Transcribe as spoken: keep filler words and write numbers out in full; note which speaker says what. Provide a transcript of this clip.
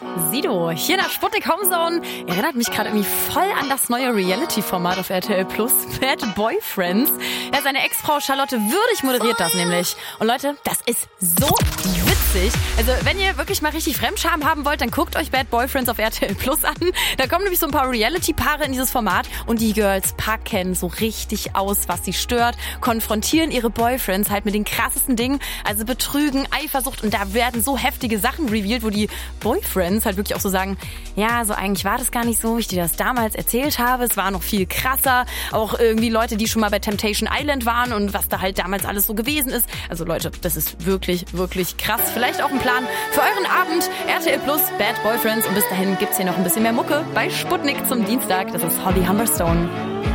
Speaker 1: Sido, hier in der Sputnik Homezone. Erinnert mich gerade irgendwie voll an das neue Reality-Format auf R T L Plus, Bad Boyfriends. Ja, seine Ex-Frau Charlotte Würdig moderiert das nämlich. Und Leute, das ist so witzig. Also wenn ihr wirklich mal richtig Fremdscham haben wollt, dann guckt euch Bad Boyfriends auf R T L Plus an. Da kommen nämlich so ein paar Reality-Paare in dieses Format und die Girls packen so richtig aus, was sie stört, konfrontieren ihre Boyfriends halt mit den krassesten Dingen, also Betrügen, Eifersucht, und da werden so heftige Sachen revealed, wo die Boyfriends halt wirklich auch so sagen, ja, so eigentlich war das gar nicht so, wie ich dir das damals erzählt habe, es war noch viel krasser, auch irgendwie Leute, die schon mal bei Temptation Island waren und was da halt damals alles so gewesen ist. Also Leute, das ist wirklich, wirklich krass. Vielleicht auch ein Plan für euren Abend. R T L Plus, Bad Boyfriends, und bis dahin gibt's hier noch ein bisschen mehr Mucke bei Sputnik zum Dienstag. Das ist Holly Humberstone.